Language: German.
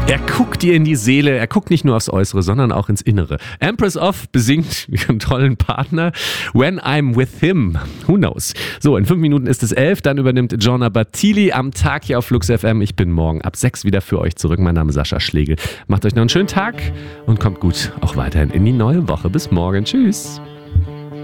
Er guckt dir in die Seele, er guckt nicht nur aufs Äußere, sondern auch ins Innere. Empress of besingt ihren tollen Partner When I'm With Him. Who knows? So, in 5 Minuten ist es 11, dann übernimmt Giorna Battili am Tag hier auf Flux FM. Ich bin morgen ab 6 wieder für euch zurück. Mein Name ist Sascha Schlegel. Macht euch noch einen schönen Tag und kommt gut auch weiterhin in die neue Woche. Bis morgen. Tschüss.